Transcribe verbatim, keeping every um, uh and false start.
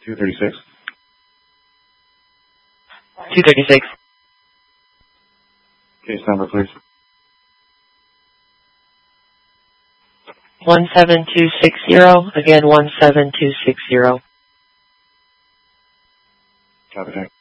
two thirty-six. two thirty-six. Case number, please. one seven two six zero. Again, one seven two six zero. Copy, thank you.